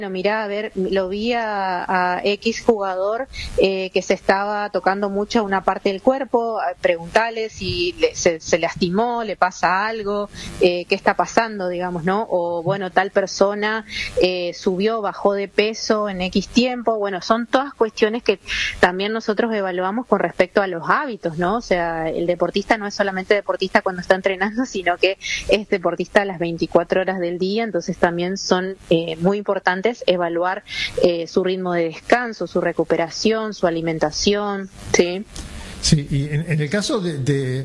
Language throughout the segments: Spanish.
Bueno, mirá, a ver, lo vi a X jugador que se estaba tocando mucho una parte del cuerpo, preguntarle si se lastimó, le pasa algo, qué está pasando, digamos, ¿no? O bueno, tal persona subió, bajó de peso en X tiempo. Bueno, son todas cuestiones que también nosotros evaluamos con respecto a los hábitos, ¿no? O sea, el deportista no es solamente deportista cuando está entrenando, sino que es deportista a las 24 horas del día, entonces también son muy importantes evaluar su ritmo de descanso, su recuperación, su alimentación, ¿sí? Sí, y en el caso de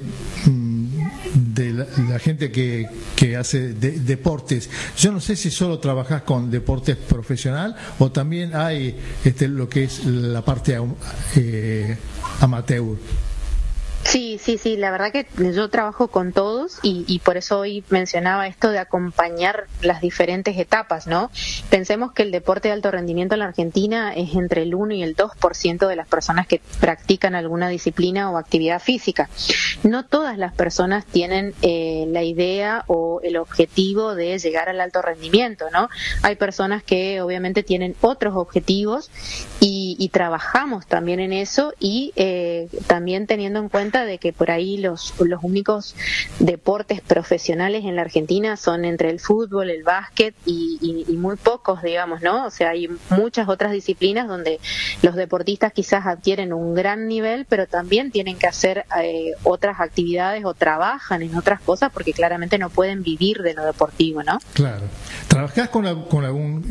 la gente que hace deportes, yo no sé si solo trabajás con deportes profesional o también hay lo que es la parte amateur. Sí, la verdad que yo trabajo con todos y por eso hoy mencionaba esto de acompañar las diferentes etapas, ¿no? Pensemos que el deporte de alto rendimiento en la Argentina es entre el 1 y el 2% de las personas que practican alguna disciplina o actividad física. No todas las personas tienen la idea o el objetivo de llegar al alto rendimiento, ¿no? Hay personas que obviamente tienen otros objetivos y trabajamos también en eso y también teniendo en cuenta de que por ahí los únicos deportes profesionales en la Argentina son entre el fútbol, el básquet y muy pocos, digamos, ¿no? O sea, hay muchas otras disciplinas donde los deportistas quizás adquieren un gran nivel, pero también tienen que hacer otras actividades o trabajan en otras cosas porque claramente no pueden vivir de lo deportivo, ¿no? Claro. ¿Trabajás con algún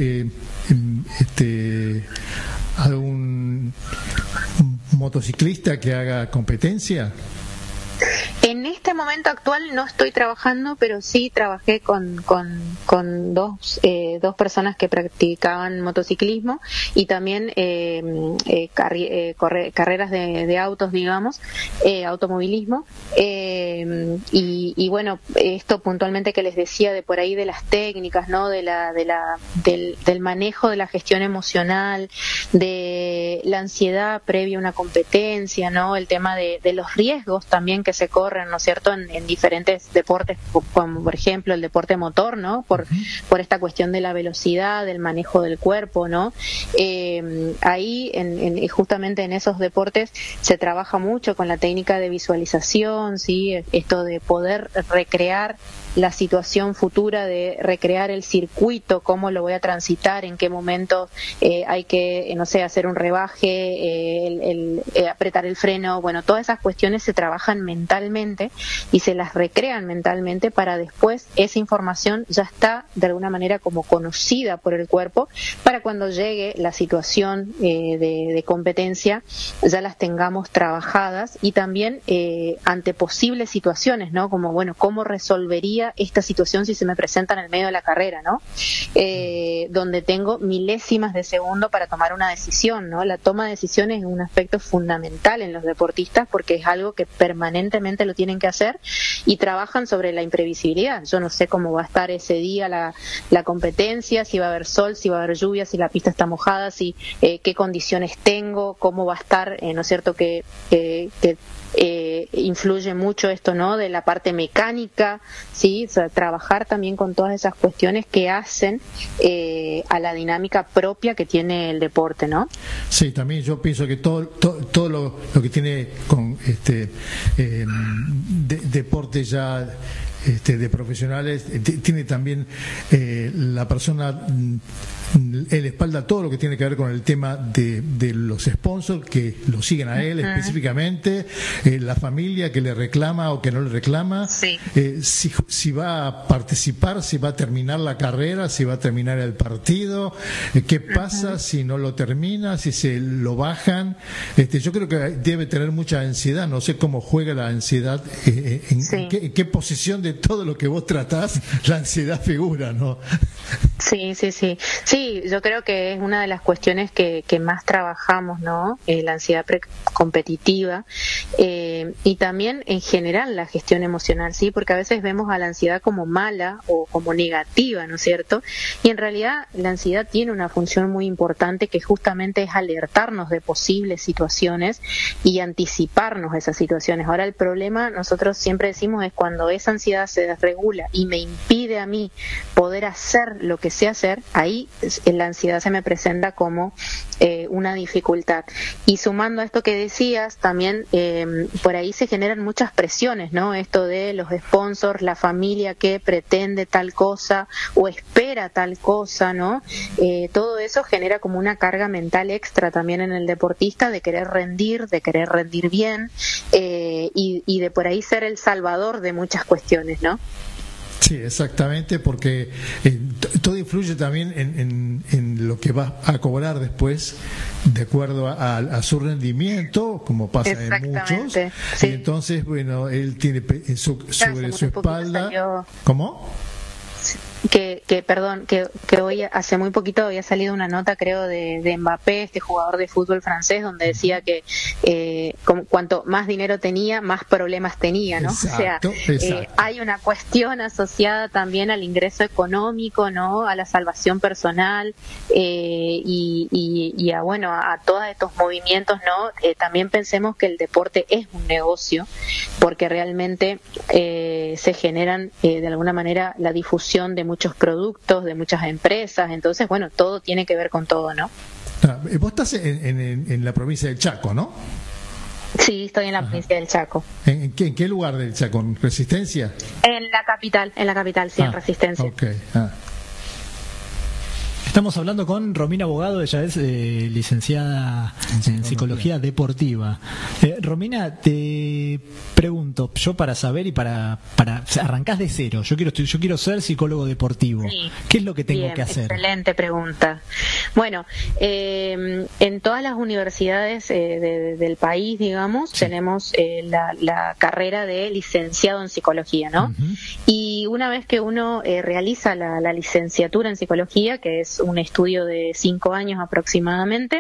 motociclista que haga competencia? En este momento actual no estoy trabajando, pero sí trabajé con dos personas que practicaban motociclismo y también carreras de autos, digamos, automovilismo. Y bueno, esto puntualmente que les decía de por ahí de las técnicas, ¿no? Del manejo de la gestión emocional, de la ansiedad previa a una competencia, ¿no? El tema de los riesgos también que se corren, ¿no es cierto?, en diferentes deportes, como por ejemplo el deporte motor, ¿no? Por esta cuestión de la velocidad, del manejo del cuerpo, ¿no? Ahí, justamente en esos deportes, se trabaja mucho con la técnica de visualización, ¿sí? Esto de poder recrear la situación futura, de recrear el circuito, cómo lo voy a transitar, en qué momento hay que, no sé, hacer un rebaje, apretar el freno. Bueno, todas esas cuestiones se trabajan mentalmente y se las recrean mentalmente para después esa información ya está de alguna manera como conocida por el cuerpo para cuando llegue la situación de competencia ya las tengamos trabajadas y también ante posibles situaciones, ¿no? Como, bueno, ¿cómo resolvería esta situación si se me presenta en el medio de la carrera, ¿no? Donde tengo milésimas de segundo para tomar una decisión, ¿no? La toma de decisiones es un aspecto fundamental en los deportistas porque es algo que permanentemente lo tienen que hacer y trabajan sobre la imprevisibilidad. Yo no sé cómo va a estar ese día la competencia, si va a haber sol, si va a haber lluvia, si la pista está mojada, si qué condiciones tengo, cómo va a estar, ¿no es cierto?, que influye mucho esto, ¿no?, de la parte mecánica, ¿sí? O sea, trabajar también con todas esas cuestiones que hacen a la dinámica propia que tiene el deporte, ¿no? Sí, también yo pienso que todo lo que tiene con deporte ya de profesionales, tiene también la persona en la espalda todo lo que tiene que ver con el tema de los sponsors que lo siguen a él específicamente, la familia que le reclama o que no le reclama, sí. Si va a participar, si va a terminar la carrera, si va a terminar el partido, qué pasa si no lo termina, si se lo bajan. Yo creo que debe tener mucha ansiedad, no sé cómo juega la ansiedad, en qué posición de todo lo que vos tratás la ansiedad figura, ¿no? Sí, yo creo que es una de las cuestiones que más trabajamos, ¿no? La ansiedad competitiva y también en general la gestión emocional, sí, porque a veces vemos a la ansiedad como mala o como negativa, ¿no es cierto? Y en realidad la ansiedad tiene una función muy importante que justamente es alertarnos de posibles situaciones y anticiparnos a esas situaciones. Ahora el problema, nosotros siempre decimos, es cuando esa ansiedad se desregula y me impide a mí poder hacer saber lo que sé hacer, ahí la ansiedad se me presenta como una dificultad. Y sumando a esto que decías, también por ahí se generan muchas presiones, ¿no? Esto de los sponsors, la familia que pretende tal cosa o espera tal cosa, ¿no? Todo eso genera como una carga mental extra también en el deportista de querer rendir bien, y de por ahí ser el salvador de muchas cuestiones, ¿no? Sí, exactamente, porque todo influye también en lo que va a cobrar después, de acuerdo a su rendimiento, como pasa en muchos. Sí. Y entonces, bueno, él tiene sobre su espalda. ¿Cómo? Perdón, que hoy hace muy poquito había salido una nota, creo, de Mbappé, este jugador de fútbol francés, donde decía que cuanto más dinero tenía, más problemas tenía, ¿no? Exacto, o sea, hay una cuestión asociada también al ingreso económico, ¿no? A la salvación personal, y a todos estos movimientos, ¿no? También pensemos que el deporte es un negocio, porque realmente se generan de alguna manera la difusión de muchos productos, de muchas empresas, entonces, bueno, todo tiene que ver con todo, ¿no? Vos estás en la provincia del Chaco, ¿no? Sí, estoy en la provincia del Chaco. ¿En qué lugar del Chaco? ¿En Resistencia? En la capital, sí, en Resistencia. Okay. Estamos hablando con Romina Bogado, ella es licenciada en Psicología Deportiva. Romina, te pregunto, yo para saber y para arrancás de cero, yo quiero ser psicólogo deportivo. Sí. ¿Qué es lo que tengo que hacer? Excelente pregunta. Bueno, en todas las universidades del país, digamos, sí, tenemos la carrera de licenciado en psicología, ¿no? Uh-huh. Y una vez que uno realiza la licenciatura en psicología, que es un estudio de 5 años aproximadamente,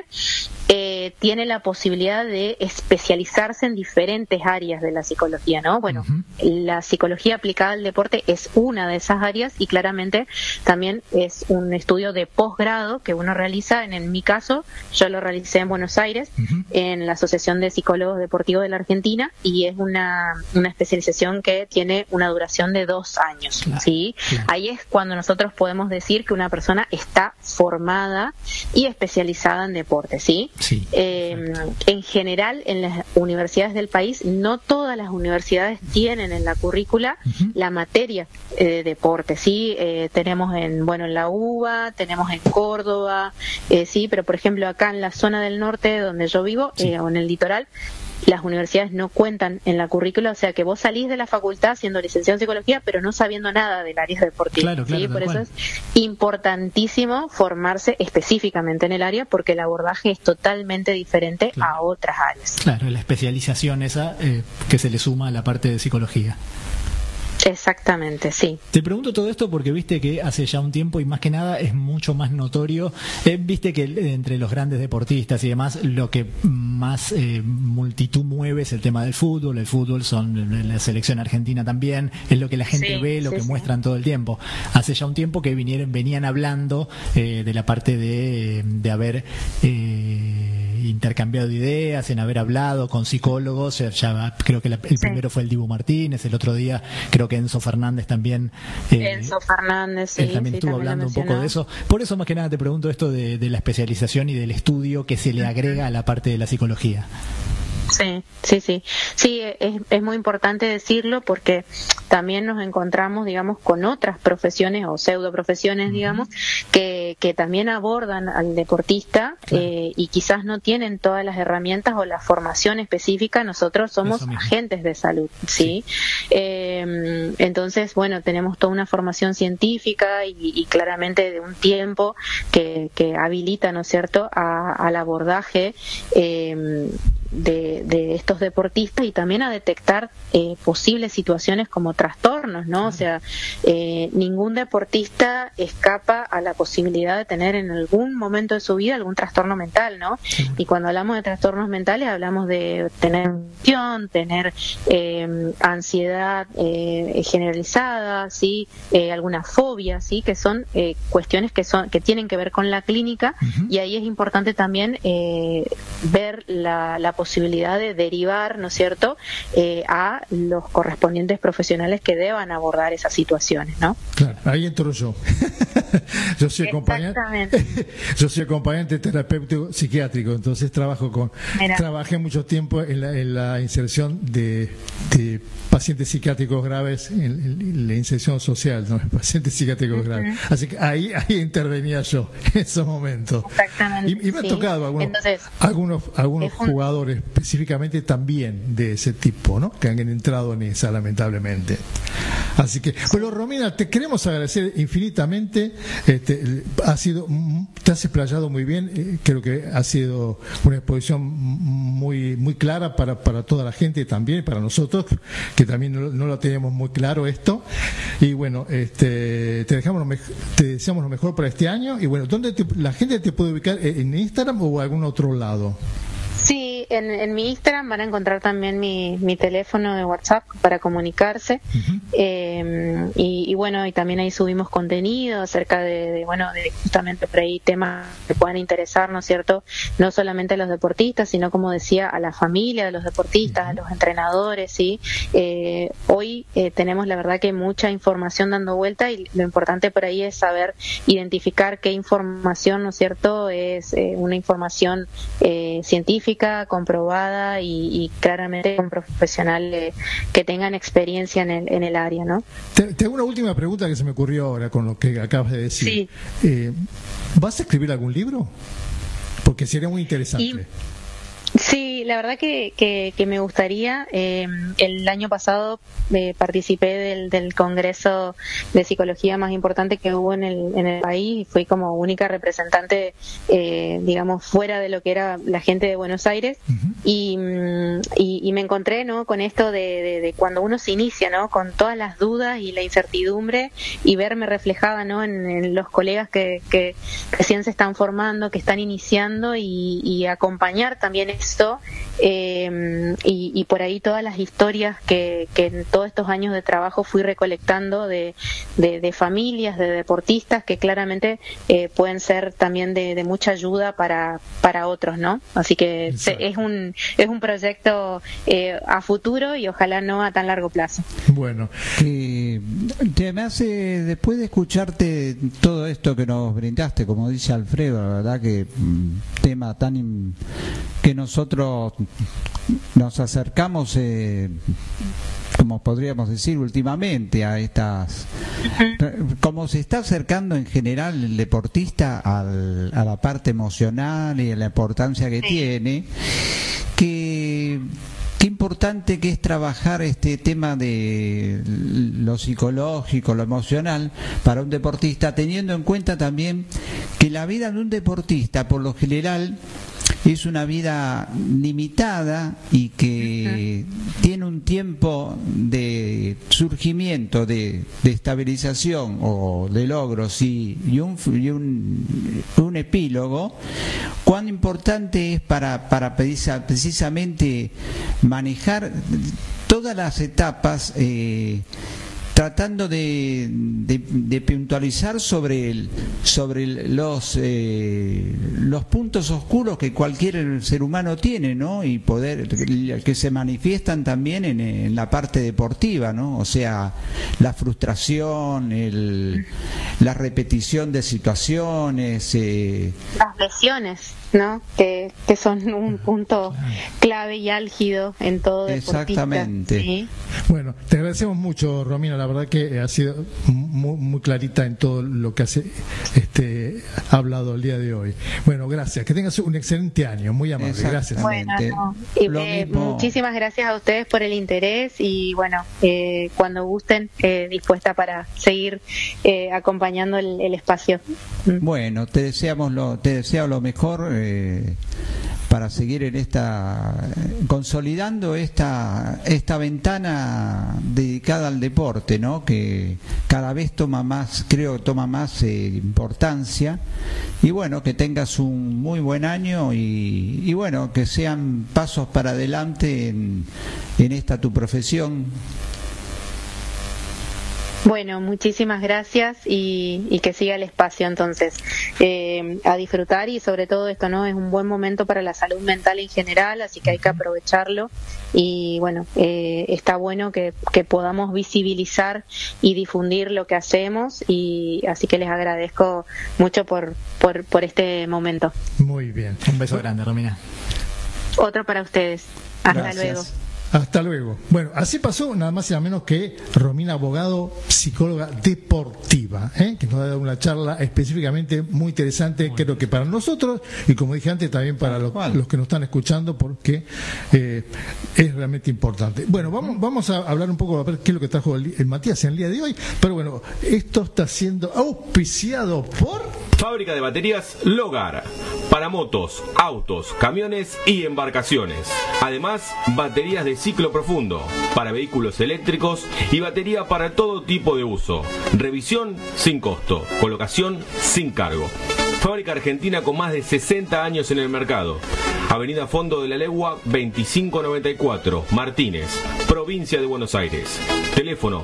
tiene la posibilidad de especializarse en diferentes áreas de la psicología, ¿no? Bueno, uh-huh, la psicología aplicada al deporte es una de esas áreas, y claramente también es un estudio de posgrado que uno realiza. En mi caso, yo lo realicé en Buenos Aires, uh-huh, en la Asociación de Psicólogos Deportivos de la Argentina, y es una especialización que tiene una duración de 2 años, claro, ¿sí? Claro. Ahí es cuando nosotros podemos decir que una persona está formada y especializada en deporte, ¿sí? Sí. En general, en las universidades del país, no todas las universidades tienen en la currícula, uh-huh, la materia de deporte, ¿sí? Tenemos en la UBA, tenemos en Córdoba, sí, pero por ejemplo acá en la zona del norte donde yo vivo, sí, o en el litoral, las universidades no cuentan en la currícula, o sea que vos salís de la facultad siendo licenciado en psicología, pero no sabiendo nada del área deportiva. Claro, ¿sí? Por eso es importantísimo formarse específicamente en el área, porque el abordaje es totalmente diferente, claro, a otras áreas. Claro, la especialización esa que se le suma a la parte de psicología. Exactamente, sí. Te pregunto todo esto porque viste que hace ya un tiempo, y más que nada es mucho más notorio, viste que entre los grandes deportistas y demás, lo que más multitud mueve es el tema del fútbol. El fútbol son la selección argentina también, es lo que la gente ve, lo que muestran todo el tiempo. Hace ya un tiempo que venían hablando de la parte de haber intercambiado ideas, en haber hablado con psicólogos. Ya creo que el primero fue el Dibu Martínez, el otro día creo que Enzo Fernández también. Enzo Fernández, sí, él también estuvo hablando un poco de eso. Por eso más que nada te pregunto esto de la especialización y del estudio que se le agrega a la parte de la psicología. Sí, es muy importante decirlo, porque también nos encontramos, digamos, con otras profesiones o pseudoprofesiones, digamos, que también abordan al deportista, claro, y quizás no tienen todas las herramientas o la formación específica. Nosotros somos agentes de salud, ¿sí? Entonces, bueno, tenemos toda una formación científica y claramente de un tiempo que habilita, ¿no es cierto?, al abordaje de estos deportistas, y también a detectar posibles situaciones como trastornos, ¿no? O sea, ningún deportista escapa a la posibilidad de tener en algún momento de su vida algún trastorno mental, ¿no? Y cuando hablamos de trastornos mentales hablamos de tener tensión, tener ansiedad generalizada, ¿sí? Alguna fobia, ¿sí? Que son cuestiones que tienen que ver con la clínica, uh-huh, y ahí es importante también ver la posibilidad de derivar, ¿no es cierto?, a los correspondientes profesionales que deban abordar esas situaciones, ¿no? Claro, ahí entro yo. Yo soy acompañante terapéutico psiquiátrico, entonces trabajé mucho tiempo en la inserción de pacientes psiquiátricos graves, en la inserción social, ¿no? Pacientes psiquiátricos graves. Así que ahí intervenía yo en esos momentos. Exactamente. Y me ha tocado algunos jugadores específicamente también de ese tipo, ¿no? Que han entrado en esa, lamentablemente. Así que, bueno, Romina, te queremos agradecer infinitamente. Te has explayado muy bien. Creo que ha sido una exposición muy muy clara para toda la gente, también para nosotros, que también no lo teníamos muy claro esto. Y bueno, te deseamos lo mejor para este año. Y bueno, ¿dónde la gente te puede ubicar? ¿En Instagram o algún otro lado? Sí, en mi Instagram van a encontrar también mi teléfono de WhatsApp para comunicarse. Y bueno, y también ahí subimos contenido acerca de justamente por ahí temas que puedan interesar, ¿no es cierto? No solamente a los deportistas, sino, como decía, a la familia de los deportistas, a los entrenadores, ¿sí? Hoy tenemos, la verdad, que mucha información dando vuelta, y lo importante por ahí es saber identificar qué información, ¿no es cierto?, es una información científica, comprobada y claramente con profesionales que tengan experiencia en el área, ¿no? Te hago una última pregunta que se me ocurrió ahora con lo que acabas de decir. Sí. ¿Vas a escribir algún libro? Porque sería muy interesante. Sí, la verdad que me gustaría. El año pasado participé del congreso de psicología más importante que hubo en el país, y fui como única representante, digamos, fuera de lo que era la gente de Buenos Aires. Y me encontré, ¿no?, con esto de cuando uno se inicia, ¿no?, con todas las dudas y la incertidumbre, y verme reflejada, ¿no?, en los colegas que recién se están formando, que están iniciando, y acompañar también esto, y por ahí todas las historias que en todos estos años de trabajo fui recolectando de familias, de deportistas, que claramente pueden ser también de mucha ayuda para otros, ¿no? Así que es un proyecto a futuro, y ojalá no a tan largo plazo. Bueno, además, después de escucharte todo esto que nos brindaste, como dice Alfredo, la verdad que tema que nosotros nos acercamos, como podríamos decir, últimamente a estas, como se está acercando en general el deportista a la parte emocional y a la importancia que tiene, qué importante que es trabajar este tema de lo psicológico, lo emocional para un deportista, teniendo en cuenta también que la vida de un deportista, por lo general, es una vida limitada y que tiene un tiempo de surgimiento, de estabilización o de logros y un epílogo. Cuán importante es para precisamente manejar todas las etapas, tratando de puntualizar sobre los puntos oscuros que cualquier ser humano tiene, ¿no? Y que se manifiestan también en la parte deportiva, ¿no? O sea, la frustración, la repetición de situaciones, las lesiones, ¿no? Que son un punto clave y álgido en todo deportista. Exactamente. ¿Sí? Bueno, te agradecemos mucho, Romina. La verdad que ha sido muy clarita en todo lo que has hablado el día de hoy. Bueno, gracias. Que tengas un excelente año. Muy amable. Gracias. Bueno, muchísimas gracias a ustedes por el interés, y bueno, cuando gusten, dispuesta para seguir acompañando el espacio. Bueno, te deseo lo mejor para seguir en consolidando esta ventana dedicada al deporte, ¿no? Que cada vez toma más importancia, y bueno, que tengas un muy buen año y bueno, que sean pasos para adelante en esta tu profesión. Bueno, muchísimas gracias y que siga el espacio entonces. A disfrutar y sobre todo esto, ¿no? Es un buen momento para la salud mental en general, así que hay que aprovecharlo y bueno, está bueno que podamos visibilizar y difundir lo que hacemos y así que les agradezco mucho por este momento. Muy bien. Un beso grande, Romina. Otro para ustedes. Hasta Gracias. luego. Hasta luego. Bueno, así pasó nada más y nada menos que Romina Abogado, psicóloga deportiva, que nos ha dado una charla específicamente muy interesante, creo que para nosotros y como dije antes también para los que nos están escuchando, porque es realmente importante. Bueno, vamos a hablar un poco a ver qué es lo que trajo el Matías en el día de hoy, pero bueno, esto está siendo auspiciado por Fábrica de baterías Logar, para motos, autos, camiones y embarcaciones. Además, baterías de ciclo profundo, para vehículos eléctricos y batería para todo tipo de uso. Revisión sin costo, colocación sin cargo. Fábrica argentina con más de 60 años en el mercado. Avenida Fondo de la Legua 2594, Martínez, provincia de Buenos Aires. Teléfono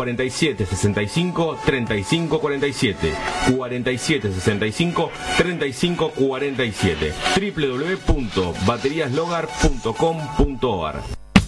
4765-3547, 4765-3547, www.bateriaslogar.com.ar.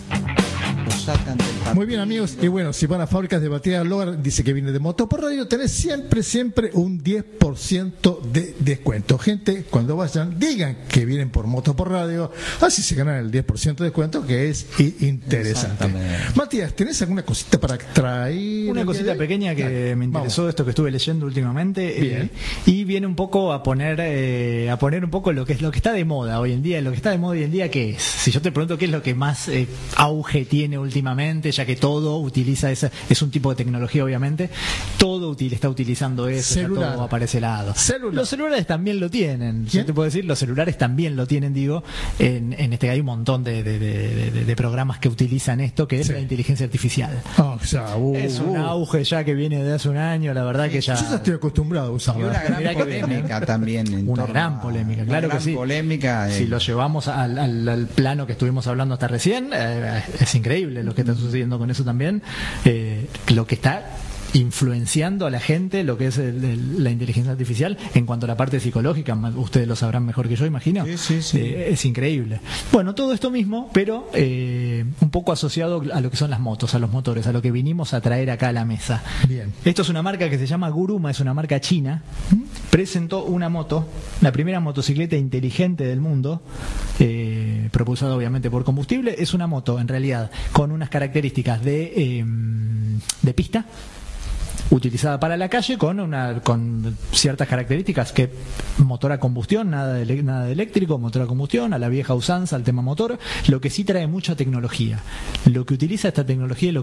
Muy bien, amigos, y bueno, si van a Fábricas de Baterías Logar, dice que viene de Moto por Radio, tenés siempre un 10% de descuento. Gente, cuando vayan, digan que vienen por Moto por Radio, así se ganan el 10% de descuento, que es interesante. Matías, ¿tenés alguna cosita para traer? Una cosita pequeña que me interesó de esto que estuve leyendo últimamente, y viene un poco a poner un poco lo que está de moda hoy en día. Lo que está de moda hoy en día, ¿qué es? Si yo te pregunto qué es lo que más auge tiene últimamente, ya que todo utiliza es un tipo de tecnología, obviamente, todo está utilizando eso, celular. Todo aparece helado. Celular. Los celulares también lo tienen. Yo te puedo decir, los celulares también lo tienen, digo, hay un montón de programas que utilizan esto, que es la inteligencia artificial. Es un auge ya que viene de hace un año, la verdad que ya... Yo ya estoy acostumbrado a usarlo. Y una gran polémica también. Una gran polémica, claro que sí. Polémica, si lo llevamos al plano que estuvimos hablando hasta recién, es increíble lo que está sucediendo con eso también, lo que está influenciando a la gente, lo que es la inteligencia artificial en cuanto a la parte psicológica. Ustedes lo sabrán mejor que yo, imagino. Sí. Es increíble. Bueno, todo esto mismo, pero un poco asociado a lo que son las motos, a los motores, a lo que vinimos a traer acá a la mesa. Bien. Esto es una marca que se llama Guruma, es una marca china. Presentó una moto, la primera motocicleta inteligente del mundo, propulsada obviamente por combustible. Es una moto, en realidad, con unas características de pista, utilizada para la calle, con ciertas características, que motor a combustión, nada de eléctrico, motor a combustión, a la vieja usanza, al tema motor. Lo que sí trae mucha tecnología. Lo que utiliza esta tecnología y lo